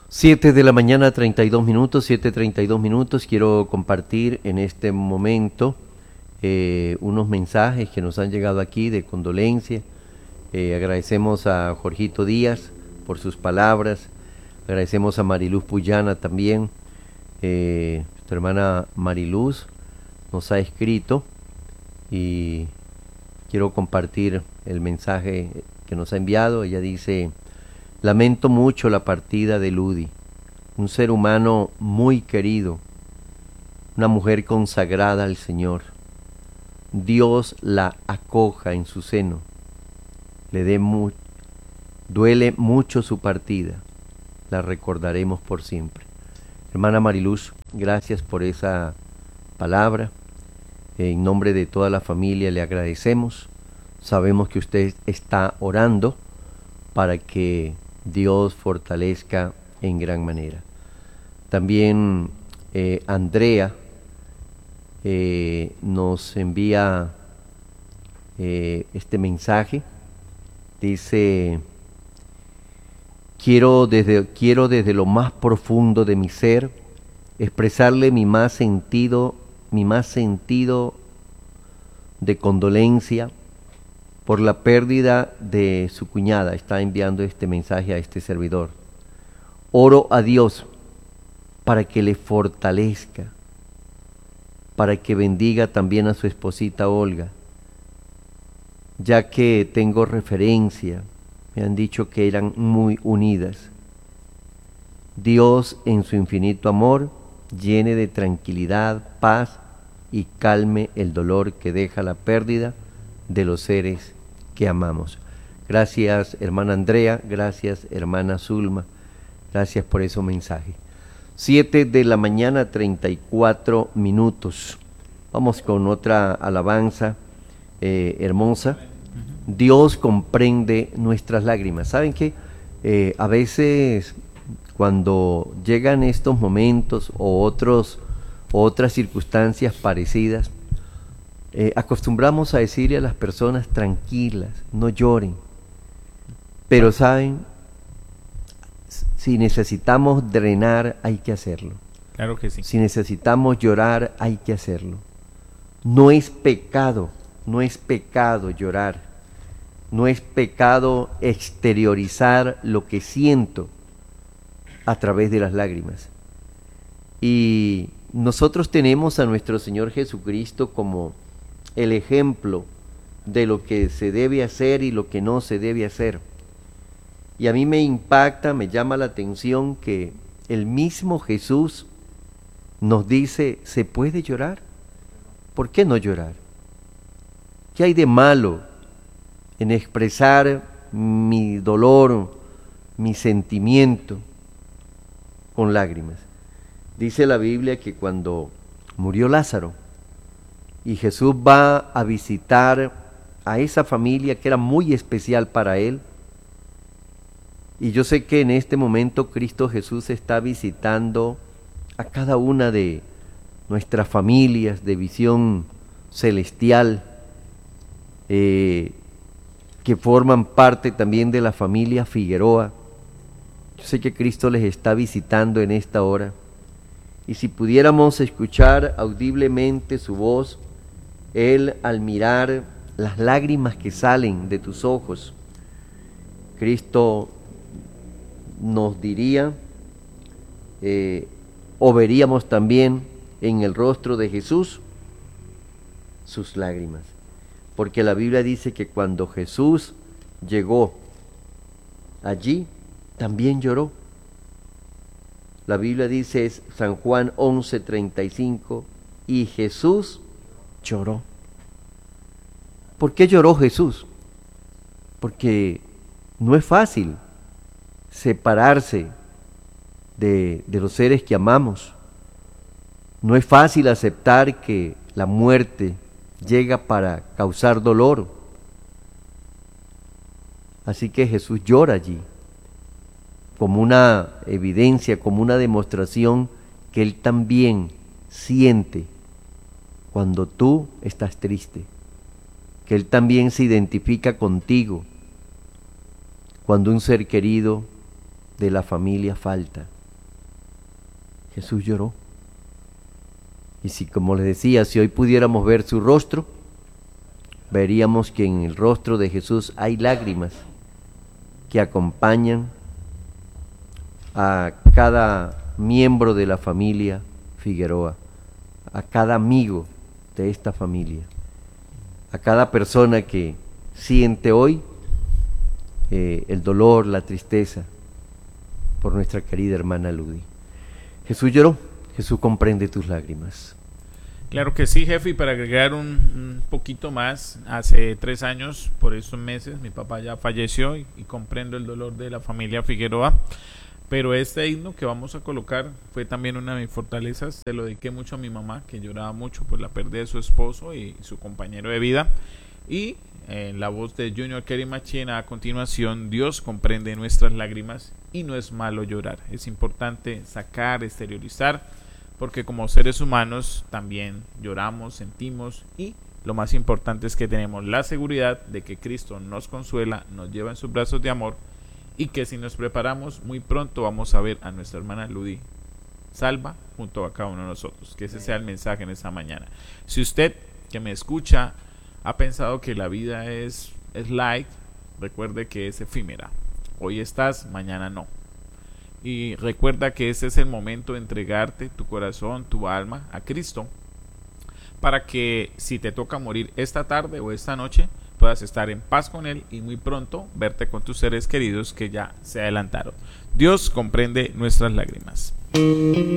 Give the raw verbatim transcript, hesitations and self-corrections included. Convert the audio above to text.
Siete de la mañana, treinta y dos minutos, siete treinta y dos minutos. Quiero compartir en este momento eh, unos mensajes que nos han llegado aquí de condolencia. Eh, agradecemos a Jorgito Díaz por sus palabras. Agradecemos a Mariluz Puyana también. Eh, nuestra hermana Mariluz nos ha escrito y quiero compartir el mensaje que nos ha enviado. Ella dice: lamento mucho la partida de Ludi, un ser humano muy querido, una mujer consagrada al Señor. Dios la acoja en su seno. Le dé mu- duele mucho su partida, la recordaremos por siempre. Hermana Mariluz, gracias por esa palabra. En nombre de toda la familia le agradecemos. Sabemos que usted está orando para que Dios fortalezca en gran manera. También eh, Andrea eh, nos envía eh, este mensaje. Dice: quiero desde, quiero desde lo más profundo de mi ser expresarle mi más sentido, mi más sentido de condolencia por la pérdida de su cuñada. Está enviando este mensaje a este servidor. Oro a Dios para que le fortalezca, para que bendiga también a su esposita Olga, ya que tengo referencia, me han dicho que eran muy unidas. Dios en su infinito amor llene de tranquilidad, paz y calme el dolor que deja la pérdida de los seres que amamos. Gracias, hermana Andrea, gracias, hermana Zulma, gracias por esos mensajes. Siete de la mañana, treinta y cuatro minutos. Vamos con otra alabanza eh, hermosa. Dios comprende nuestras lágrimas. ¿Saben qué? Eh, a veces cuando llegan estos momentos o otros, otras circunstancias parecidas, Eh, acostumbramos a decirle a las personas: tranquilas, no lloren. Pero saben, si necesitamos drenar, hay que hacerlo. Claro que sí. Si necesitamos llorar, hay que hacerlo. No es pecado, no es pecado llorar. No es pecado exteriorizar lo que siento a través de las lágrimas. Y nosotros tenemos a nuestro Señor Jesucristo como el ejemplo de lo que se debe hacer y lo que no se debe hacer. Y a mí me impacta, me llama la atención que el mismo Jesús nos dice: ¿se puede llorar? ¿Por qué no llorar? ¿Qué hay de malo en expresar mi dolor, mi sentimiento con lágrimas? Dice la Biblia que cuando murió Lázaro y Jesús va a visitar a esa familia que era muy especial para él, y yo sé que en este momento Cristo Jesús está visitando a cada una de nuestras familias de visión celestial, eh, que forman parte también de la familia Figueroa. Yo sé que Cristo les está visitando en esta hora, y si pudiéramos escuchar audiblemente su voz, Él, al mirar las lágrimas que salen de tus ojos, Cristo nos diría, eh, o veríamos también en el rostro de Jesús sus lágrimas. Porque la Biblia dice que cuando Jesús llegó allí, también lloró. La Biblia dice, es San Juan once, treinta y cinco, y Jesús lloró. ¿Por qué lloró Jesús? Porque no es fácil separarse de, de los seres que amamos. No es fácil aceptar que la muerte llega para causar dolor. Así que Jesús llora allí, como una evidencia, como una demostración que Él también siente cuando tú estás triste, que Él también se identifica contigo cuando un ser querido de la familia falta. Jesús lloró. Y si, como les decía, si hoy pudiéramos ver su rostro, veríamos que en el rostro de Jesús hay lágrimas que acompañan a cada miembro de la familia Figueroa, a cada amigo de esta familia, a cada persona que siente hoy eh, el dolor, la tristeza por nuestra querida hermana Ludy. Jesús lloró, Jesús comprende tus lágrimas. Claro que sí, jefe, y para agregar un, un poquito más, hace tres años, por estos meses, mi papá ya falleció y, y comprendo el dolor de la familia Figueroa, pero este himno que vamos a colocar fue también una de mis fortalezas. Se lo dediqué mucho a mi mamá, que lloraba mucho por la pérdida de su esposo y su compañero de vida, y en la voz de Junior Kerry Machina, a continuación: Dios comprende nuestras lágrimas y no es malo llorar. Es importante sacar, exteriorizar, porque como seres humanos también lloramos, sentimos, y lo más importante es que tenemos la seguridad de que Cristo nos consuela, nos lleva en sus brazos de amor, y que si nos preparamos, muy pronto vamos a ver a nuestra hermana Ludy salva junto a cada uno de nosotros. Que ese sea el mensaje en esta mañana. Si usted que me escucha ha pensado que la vida es, es light, recuerde que es efímera. Hoy estás, mañana no. Y recuerda que ese es el momento de entregarte tu corazón, tu alma a Cristo, para que si te toca morir esta tarde o esta noche, puedas estar en paz con Él y muy pronto verte con tus seres queridos que ya se adelantaron. Dios comprende nuestras lágrimas.